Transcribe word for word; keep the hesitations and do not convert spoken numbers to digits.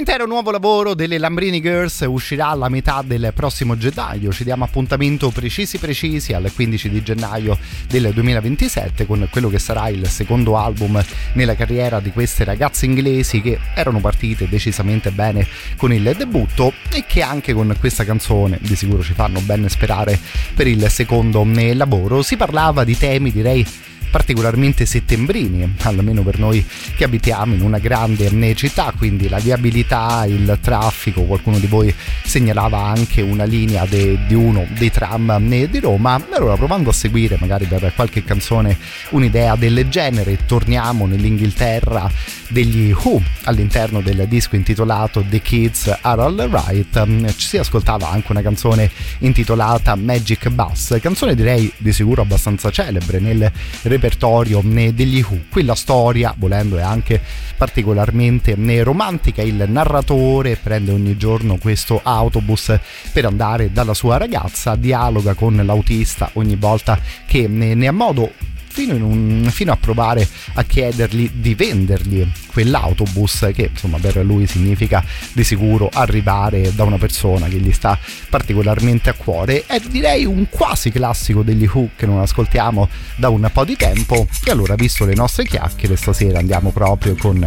L'intero nuovo lavoro delle Lambrini Girls uscirà alla metà del prossimo gennaio. Ci diamo appuntamento precisi precisi al quindici di gennaio del duemilaventisette con quello che sarà il secondo album nella carriera di queste ragazze inglesi che erano partite decisamente bene con il debutto e che anche con questa canzone di sicuro ci fanno ben sperare per il secondo lavoro. Si parlava di temi, direi, particolarmente settembrini, almeno per noi che abitiamo in una grande città, quindi la viabilità, il traffico. Qualcuno di voi segnalava anche una linea de, di uno dei tram di Roma. Allora, provando a seguire magari per qualche canzone un'idea del genere, torniamo nell'Inghilterra degli Who all'interno del disco intitolato The Kids Are Alright. Ci si ascoltava anche una canzone intitolata Magic Bus, canzone direi di sicuro abbastanza celebre nel repertorio degli Who. Qui la storia, volendo, è anche particolarmente romantica. Il narratore prende ogni giorno questo autobus per andare dalla sua ragazza, dialoga con l'autista ogni volta che ne ha modo, Fino, in un, fino a provare a chiedergli di vendergli quell'autobus che insomma per lui significa di sicuro arrivare da una persona che gli sta particolarmente a cuore. È direi un quasi classico degli Who che non ascoltiamo da un po' di tempo, e allora, visto le nostre chiacchiere, stasera andiamo proprio con